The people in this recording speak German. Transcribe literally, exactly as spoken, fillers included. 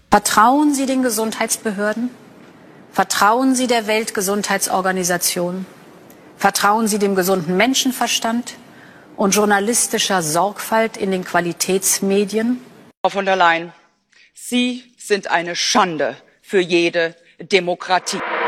Vertrauen Sie den Gesundheitsbehörden? Vertrauen Sie der Weltgesundheitsorganisation? Vertrauen Sie dem gesunden Menschenverstand und journalistischer Sorgfalt in den Qualitätsmedien? Frau von der Leyen, Sie sind eine Schande für jede Demokratie.